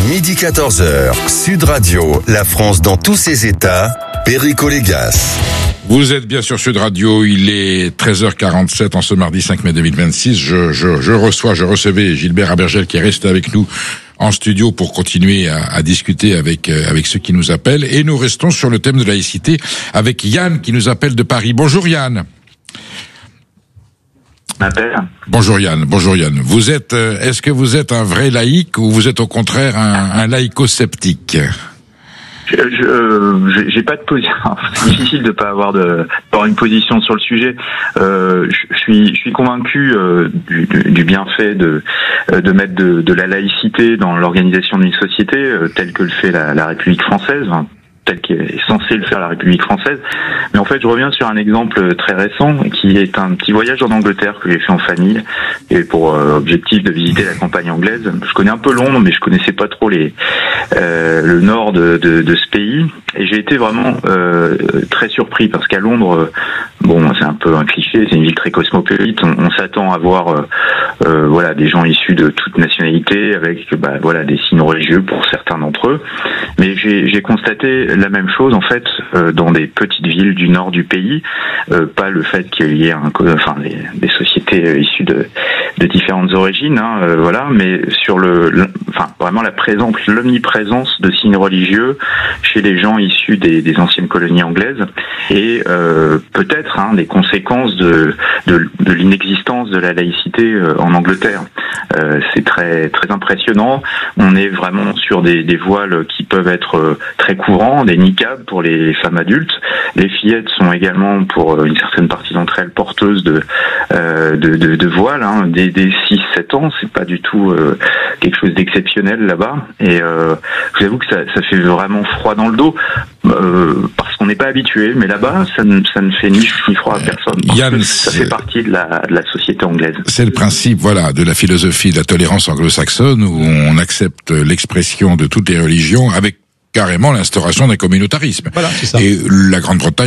Midi 14h, Sud Radio, la France dans tous ses états, Perico Légas. Vous êtes bien sur Sud Radio, il est 13h47 en ce mardi 5 mai 2026. Je recevais Gilbert Abergel qui est resté avec nous en studio pour continuer à discuter avec ceux qui nous appellent. Et nous restons sur le thème de laïcité avec Yann qui nous appelle de Paris. Bonjour Yann. Bonjour Yann. Vous êtes, est-ce que vous êtes un vrai laïc ou vous êtes au contraire un laïco-sceptique ? J'ai pas de position. C'est difficile de pas avoir une position sur le sujet. Je suis convaincu du bienfait de mettre de la laïcité dans l'organisation d'une société telle que le fait la République française. Tel qu'est censé le faire la République française. Mais en fait, je reviens sur un exemple très récent qui est un petit voyage en Angleterre que j'ai fait en famille et pour objectif de visiter la campagne anglaise. Je connais un peu Londres, mais je connaissais pas trop le nord de ce pays et j'ai été vraiment très surpris parce qu'à Londres, c'est un peu un cliché, c'est une ville très cosmopolite. On s'attend à voir des gens issus de toute nationalité avec des signes religieux pour certains d'entre eux. Mais j'ai constaté la même chose en fait dans des petites villes du nord du pays, pas le fait qu'il y ait des sociétés issues de différentes origines, mais sur vraiment l'omniprésence de signes religieux chez les gens issus des anciennes colonies anglaises et peut-être des conséquences de l'inexistence de la laïcité en Angleterre. C'est très très impressionnant. On est vraiment sur des voiles qui peuvent être très courants, des niqabs pour les femmes adultes. Les fillettes sont également, pour une certaine partie d'entre elles, porteuses de voiles, dès 6-7 ans. C'est pas du tout quelque chose d'exceptionnel là-bas. Et je vous avoue que ça fait vraiment froid dans le dos parce qu'on n'est pas habitué. Mais là-bas, ça ne fait ni chaud ni froid à personne. Yann, ça fait partie de la société anglaise. C'est le principe, de la philosophie de la tolérance anglo-saxonne où on accepte l'expression de toutes les religions avec carrément l'instauration d'un communautarisme. Voilà, c'est ça. Et la Grande-Bretagne